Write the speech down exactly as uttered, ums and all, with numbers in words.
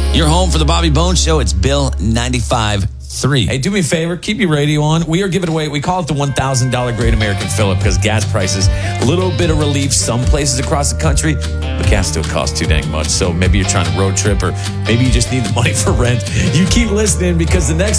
Your home for the Bobby Bones Show. It's Bill ninety-five point three. Hey, do me a favor. Keep your radio on. We are giving away, we call it the one thousand dollars Great American Fill-Up because gas prices, a little bit of relief some places across the country, but gas still costs too dang much. So maybe you're trying to road trip or maybe you just need the money for rent. You keep listening because the next